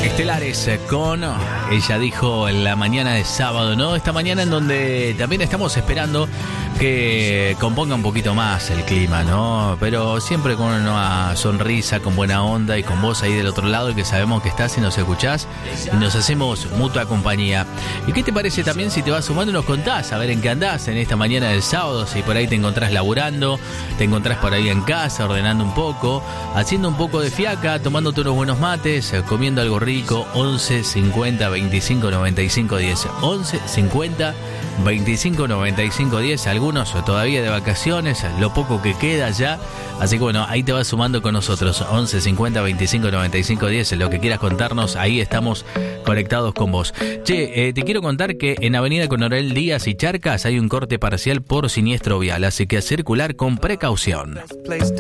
Estelares con Ella Dijo en la mañana de sábado, ¿no? Esta mañana en donde también estamos esperando que componga un poquito más el clima, ¿no? Pero siempre con una sonrisa, con buena onda y con vos ahí del otro lado, y que sabemos que estás y nos escuchás y nos hacemos mutua compañía. ¿Y qué te parece también si te vas sumando y nos contás a ver en qué andás en esta mañana del sábado? Si por ahí te encontrás laburando, te encontrás por ahí en casa, ordenando un poco, haciendo un poco de fiaca, tomándote unos buenos mates, comiendo algo rico. 11 50 25 95 10. 11 50 25 95 10. Algunos todavía de vacaciones, lo poco que queda ya. Así que bueno, ahí te vas sumando con nosotros. 11 50 25 95 10. Lo que quieras contarnos, ahí estamos conectados con vos. Che, te quiero contar que en Avenida Coronel Díaz y Charcas hay un corte parcial por siniestro vial, así que a circular con precaución.